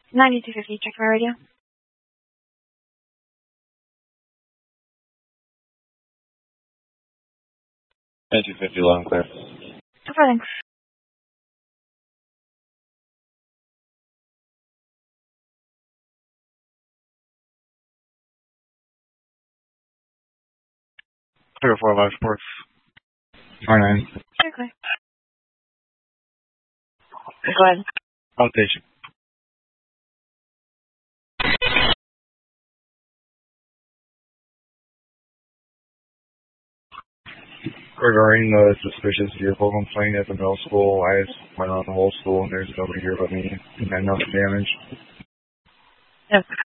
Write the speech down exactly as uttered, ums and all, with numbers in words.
ninety-two fifty, check my radio. ninety-two fifty, loud and clear. Okay, thanks. Clear four live sports. R nine. Clear, clear. Go ahead. Outstation. Regarding the suspicious vehicle complaint at the middle school, I went on the whole school and there's nobody here but me, and nothing damaged. Yep.